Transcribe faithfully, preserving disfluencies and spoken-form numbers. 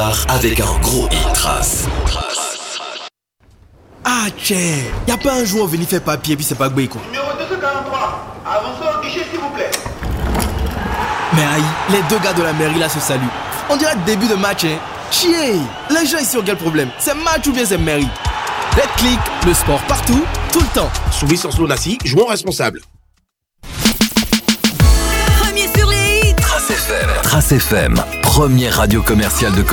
repart avec un gros hit Trace. Ah tchè, y'a pas un joueur venu faire papier puis c'est pas Gbé quoi. Numéro deux cent quarante-trois, avancez au guichet s'il vous plaît. Mais aïe, les deux gars de la mairie là se saluent. On dirait le début de match hein. Chier, les gens ici ont quel problème? C'est match ou bien c'est mairie? Red Click, le sport partout, tout le temps. Sous licence Lonassi, jouons responsable. Premier sur les hits. Trace F M. Trace F M, première radio commerciale de